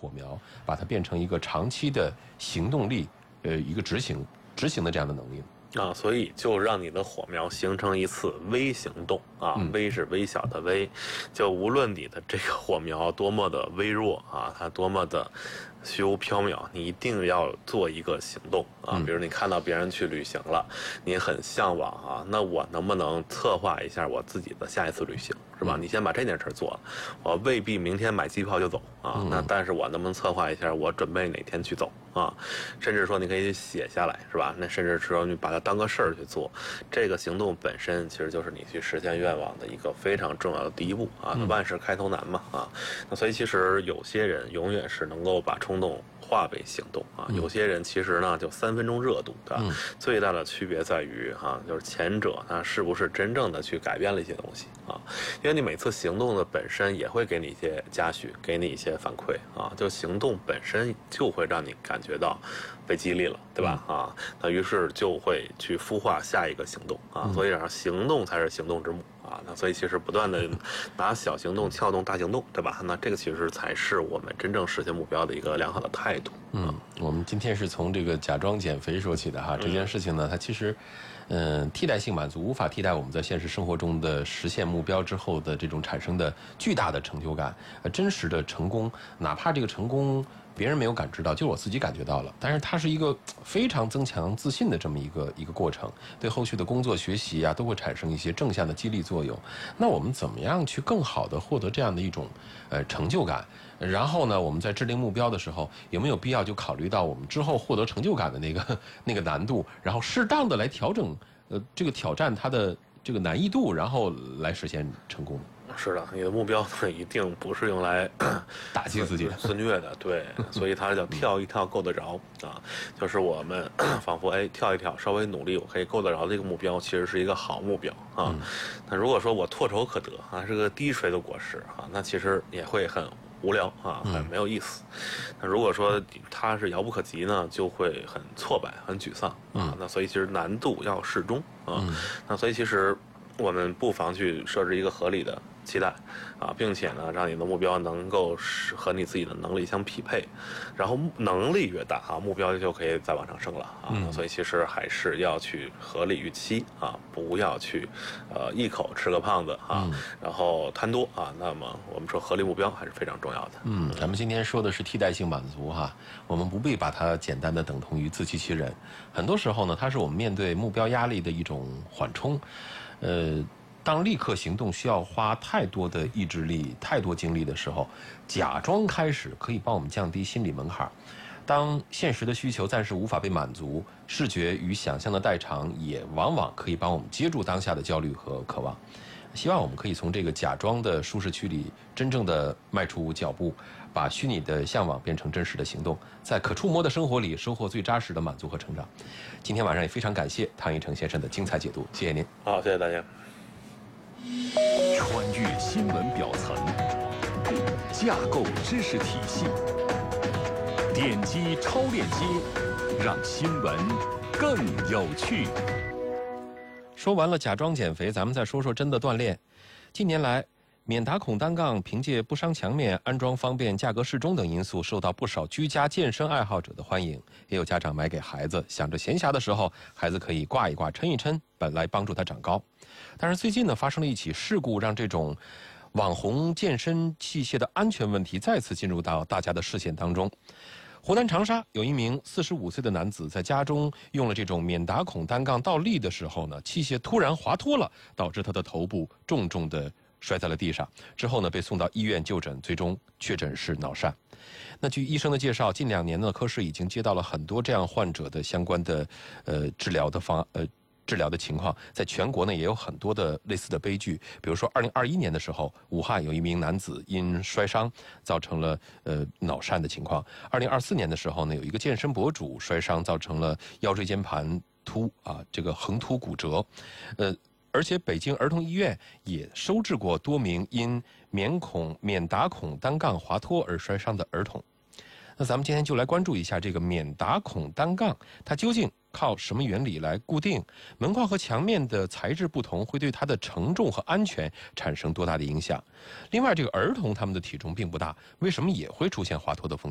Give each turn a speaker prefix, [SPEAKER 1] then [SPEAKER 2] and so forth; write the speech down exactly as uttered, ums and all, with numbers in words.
[SPEAKER 1] 火苗，把它变成一个长期的行动力，呃，一个执行执行的这样的能力呢？
[SPEAKER 2] 啊，所以就让你的火苗形成一次微行动啊，
[SPEAKER 1] 嗯、
[SPEAKER 2] 微是微小的微，就无论你的这个火苗多么的微弱啊，它多么的虚无缥缈，你一定要做一个行动啊。比如你看到别人去旅行了，你很向往啊，那我能不能策划一下我自己的下一次旅行，是吧？嗯、你先把这件事做了，我未必明天买机票就走啊，嗯、那但是我能不能策划一下我准备哪天去走啊？甚至说你可以写下来，是吧？那甚至说你把它当个事儿去做，这个行动本身其实就是你去实现愿望的一个非常重要的第一步啊。万事开头难嘛啊，那所以其实有些人永远是能够把冲动化为行动啊，有些人其实呢就三分钟热度，对吧？嗯、最大的区别在于哈、啊，就是前者他是不是真正的去改变了一些东西啊？因为你每次行动的本身也会给你一些嘉许，给你一些反馈啊，就行动本身就会让你感觉到被激励了，对吧？嗯、啊，那于是就会去孵化下一个行动啊，所以然后行动才是行动之母。啊，那所以其实不断的拿小行动撬动大行动，对吧？那这个其实才是我们真正实现目标的一个良好的态度。
[SPEAKER 1] 嗯，我们今天是从这个假装减肥说起的哈，这件事情呢，它其实，嗯，替代性满足无法替代我们在现实生活中的实现目标之后的这种产生的巨大的成就感，呃，真实的成功，哪怕这个成功别人没有感知到，就我自己感觉到了，但是它是一个非常增强自信的这么一个一个过程，对后续的工作学习啊都会产生一些正向的激励作用。那我们怎么样去更好的获得这样的一种呃成就感？然后呢，我们在制定目标的时候，有没有必要就考虑到我们之后获得成就感的那个那个难度，然后适当的来调整呃这个挑战它的这个难易度，然后来实现成功？
[SPEAKER 2] 是的，你的目标呢一定不是用来
[SPEAKER 1] 打击自己的、
[SPEAKER 2] 自虐的，对，所以它叫跳一跳够得着啊，就是我们仿佛哎跳一跳，稍微努力我可以够得着的一个目标，其实是一个好目标啊。那、嗯、如果说我唾手可得啊，是个低垂的果实啊，那其实也会很无聊啊，很没有意思。那、嗯、如果说它是遥不可及呢，就会很挫败、很沮丧啊。那所以其实难度要适中啊。嗯、那所以其实我们不妨去设置一个合理的期待啊，并且呢，让你的目标能够和你自己的能力相匹配，然后能力越大啊，目标就可以再往上升了啊。嗯、所以其实还是要去合理预期啊，不要去呃一口吃个胖子啊，嗯、然后贪多啊。那么我们说合理目标还是非常重要的。
[SPEAKER 1] 嗯，咱们今天说的是替代性满足哈，我们不必把它简单的等同于自欺欺人。很多时候呢，它是我们面对目标压力的一种缓冲，呃。当立刻行动需要花太多的意志力、太多精力的时候，假装开始可以帮我们降低心理门槛。当现实的需求暂时无法被满足，视觉与想象的代偿也往往可以帮我们接住当下的焦虑和渴望。希望我们可以从这个假装的舒适区里真正的迈出脚步，把虚拟的向往变成真实的行动，在可触摸的生活里收获最扎实的满足和成长。今天晚上也非常感谢汤一成先生的精彩解读，谢谢您。
[SPEAKER 2] 好，谢谢大家。
[SPEAKER 3] 穿越新闻表层，架构知识体系，点击超链接，让新闻更有趣。
[SPEAKER 1] 说完了假装减肥，咱们再说说真的锻炼。近年来，免打孔单杠凭借不伤墙面、安装方便、价格适中等因素，受到不少居家健身爱好者的欢迎。也有家长买给孩子，想着闲暇的时候，孩子可以挂一挂、抻一抻，本来帮助他长高。但是最近呢，发生了一起事故，让这种网红健身器械的安全问题再次进入到大家的视线当中。湖南长沙有一名四十五岁的男子在家中用了这种免打孔单杠倒立的时候呢，器械突然滑脱了，导致他的头部重重的摔在了地上。之后呢，被送到医院就诊，最终确诊是脑疝。那据医生的介绍，近两年呢，科室已经接到了很多这样患者的相关的呃治疗的方呃。治疗的情况，在全国呢也有很多的类似的悲剧。比如说，二零二一年的时候，武汉有一名男子因摔伤造成了呃脑疝的情况。二零二四年的时候呢，有一个健身博主摔伤，造成了腰椎间盘突啊这个横突骨折。呃，而且北京儿童医院也收治过多名因免孔免打孔单杠滑脱而摔伤的儿童。那咱们今天就来关注一下这个免打孔单杠，它究竟靠什么原理来固定？门框和墙面的材质不同，会对它的承重和安全产生多大的影响？另外，这个儿童他们的体重并不大，为什么也会出现滑脱的风险？